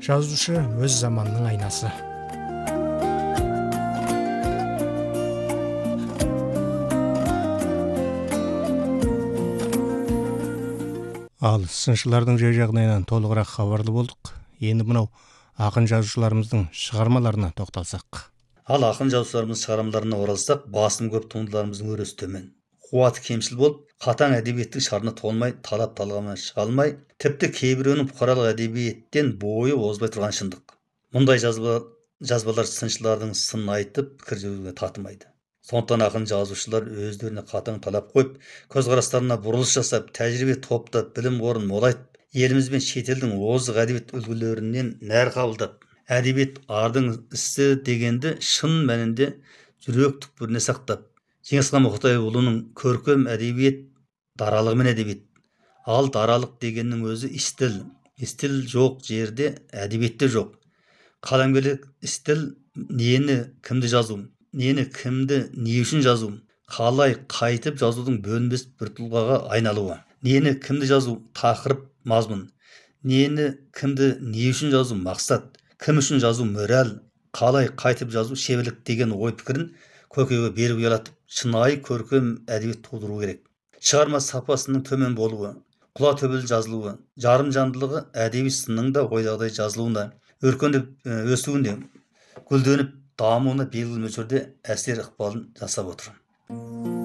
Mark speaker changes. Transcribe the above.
Speaker 1: Жазушы өз заманының айнасы. Ал сыншылардың жай-жағдайынан толығырақ хабарлы болдық. Енді мынау ақын жазушыларымыздың шығармаларына тоқталсақ.
Speaker 2: Ал ақын жазушыларымыз шығармаларына оралсақ, басым көп туындыларымыздың өресі төмен. Қуаты кемшіл болып, қатаң әдебиеттің шарына толмай, талап талғамынан шыға алмай, тіпті кейбіреуінің бұқаралық әдебиеттен бойы озбай тұрған шындық. Мұндай жазбалар сыншылардың сын айтып, пікір сөйлеуге татымайды. Сондықтан ақын жазушылар өздеріне қатаң талап қойып, көзқарастарына бұрылыс жасап, тәжірибе топтап, білім қорын молайтып, еліміз бен шетелдің озық әдебиет үлгілерінен нәр қабылдап, әдебиет ардың ісі дегенді шын мәнінде жүрек түкпіріне сақтап, Жеңісхан Мұқатайұлының көркем әдебиет даралығымен әдебиет. Ал даралық дегеннің өзі стиль. Стиль жоқ жерде әдебиетте жоқ. Қаламгерлік стиль нені кімді жазу, нені кімді не үшін жазу, қалай қайтып жазудың бөлінбес бір тұлғаға айналуы. Нені кімді жазу тақырып мазмұн, нені кімді не үшін жазу мақсат, кім үшін жазу мораль, қалай қайтып жазу шеберлік деген ой пікірін көкейге беріп ұялатып, шынайы көркем әдебиет тудыру керек. Шығарма сапасының төмен болуы, құла төбел жазылуы, жарым жандылығы әдеби сынның да ойдағыдай жазылуына, өркендеп өсуіне, гүлденіп дамуына белгілі мөлшерде әсер ықпалын жасап отыр.